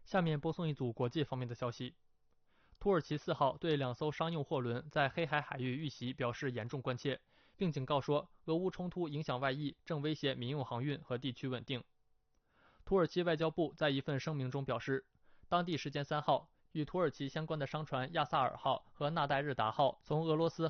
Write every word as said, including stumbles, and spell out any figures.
下面播送一组国际方面的消息。土耳其四号对两艘商用货轮在黑海海域遇袭表示严重关切，并警告说，俄乌冲突影响外溢，正威胁民用航运和地区稳定。土耳其外交部在一份声明中表示，当地时间三号，与土耳其相关的商船亚萨尔号和纳代日达号从俄罗斯